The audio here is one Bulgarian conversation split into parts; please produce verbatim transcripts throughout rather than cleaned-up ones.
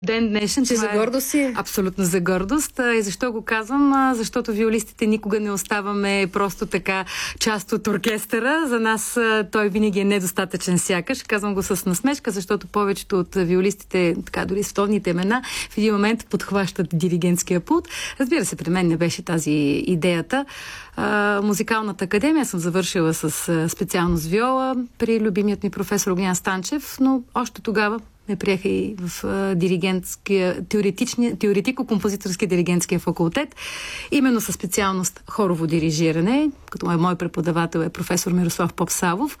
Ден днешен. Че за гордост си? Абсолютно за гордост. И защо го казвам? Защото виолистите никога не оставаме просто така част от оркестъра. За нас той винаги е недостатъчен сякаш. Казвам го с насмешка, защото повечето от виолистите, така дори световните имена, в един момент подхващат диригентския пулт. Разбира се, при мен не беше тази идеята. А, музикалната академия съм завършила с а, специалност виола при любимият ми професор Огнян Станчев, но още тогава ме приеха и в а, диригентския, теоретико-композиторски диригентския факултет, именно със специалност хорово дирижиране, като мой, мой преподавател е професор Мирослав Попсавов.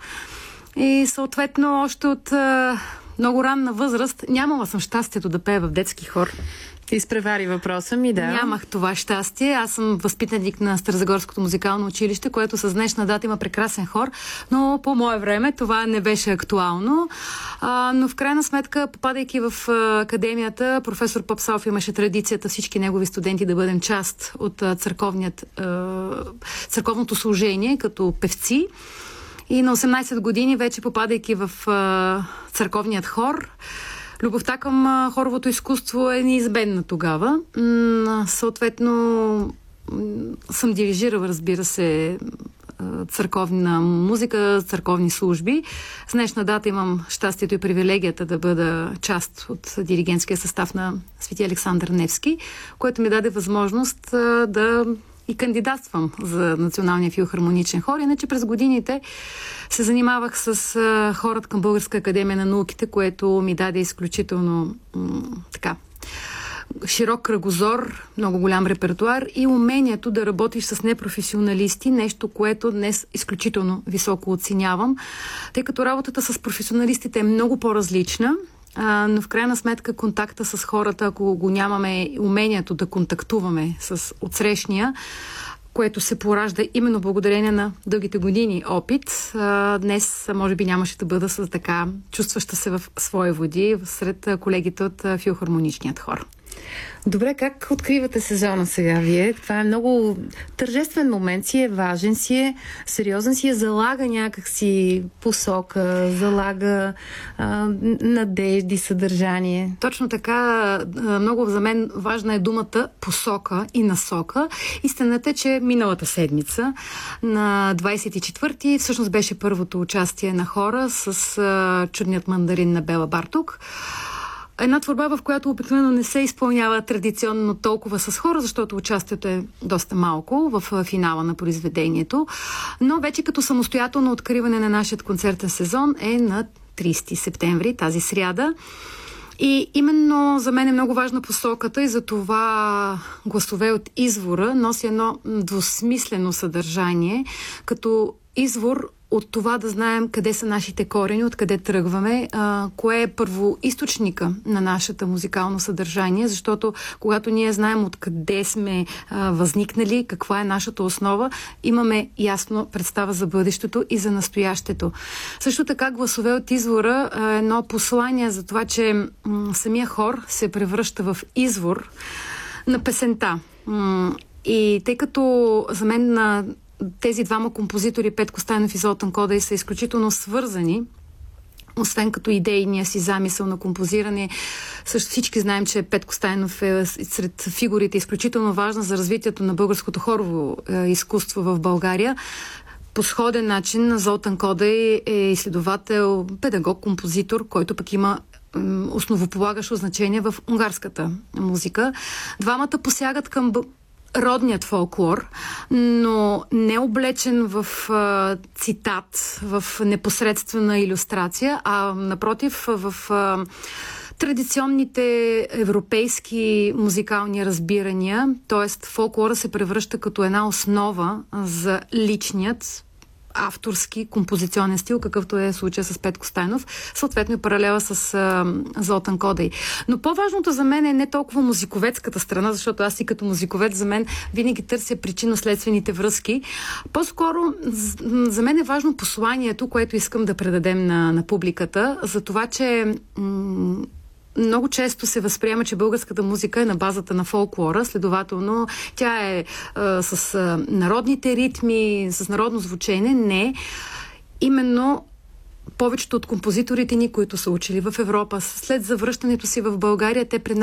И съответно още от а, много ранна възраст нямала съм щастието да пея в детски хор. Ти изпревари въпроса ми, да. Нямах това щастие. Аз съм възпитаник на Старозагорското музикално училище, което с днешна дата има прекрасен хор, но по мое време това не беше актуално. А, но в крайна сметка, попадайки в а, академията, професор Попсалов имаше традицията всички негови студенти да бъдем част от а, църковният, а, църковното служение като певци. И на осемнайсет години, вече попадайки в а, църковният хор, любовта към а, хоровото изкуство е неизбедна тогава. М- съответно, м- съм дирижирала, разбира се, църковна музика, църковни служби. С днешна дата имам щастието и привилегията да бъда част от диригентския състав на Свети Александър Невски, което ми даде възможност а, да и кандидатствам за Националния филхармоничен хор. Иначе през годините се занимавах с а, хорът към Българска академия на науките, което ми даде изключително м- така широк кръгозор, много голям репертуар и умението да работиш с непрофесионалисти, нещо, което днес изключително високо оценявам, тъй като работата с професионалистите е много по-различна, а, но в крайна сметка контакта с хората, ако го нямаме умението да контактуваме с отсрещния, което се поражда именно благодарение на дългите години опит. А, днес може би нямаше да бъда с така чувстваща се в свои води сред колегите от филхармоничният хор. Добре, как откривате сезона сега вие? Това е много тържествен момент, си е важен, си е сериозен, си е, залага някакси посока, залага а, надежди, съдържание. Точно така, много за мен важна е думата посока и насока. Истината е, че миналата седмица на двайсет и четвърти всъщност беше първото участие на хора с а, Чудният мандарин на Бела Барток. Една творба, в която обикновено не се изпълнява традиционно толкова с хора, защото участието е доста малко в финала на произведението. Но вече като самостоятелно откриване на нашия концертен сезон е на трийсети септември, тази сряда. И именно за мен е много важна посоката и за това Гласове от извора носи едно двусмислено съдържание, като извор от това да знаем къде са нашите корени, откъде тръгваме, а, кое е първоизточника на нашата музикално съдържание, защото когато ние знаем откъде сме а, възникнали, каква е нашата основа, имаме ясно представа за бъдещето и за настоящето. Също така Гласове от извора е едно послание за това, че м- самия хор се превръща в извор на песента. М- и тъй като за мен на тези двама композитори, Петко Стайнов и Золтан Кодей, са изключително свързани, освен като идейния си замисъл на композиране. Също всички знаем, че Петко Стайнов е сред фигурите изключително важна за развитието на българското хорово е, изкуство в България. По сходен начин Золтан Кодей е изследовател, педагог, композитор, който пък има основополагащо значение в унгарската музика. Двамата посягат към родният фолклор, но не облечен в а, цитат, в непосредствена илюстрация, а напротив в а, традиционните европейски музикални разбирания, т.е. фолклора се превръща като една основа за личният авторски композиционен стил, какъвто е случая с Петко Стайнов, съответно и паралела с а, Золтан Кодей. Но по-важното за мен е не толкова музиковедската страна, защото аз и като музиковед за мен винаги търся причинно-следствените връзки. По-скоро за мен е важно посланието, което искам да предадем на, на публиката, за това, че м- много често се възприема, че българската музика е на базата на фолклора, следователно тя е а, с а, народните ритми, с народно звучене. Не. Именно повечето от композиторите ни, които са учили в Европа, след завръщането си в България, те пред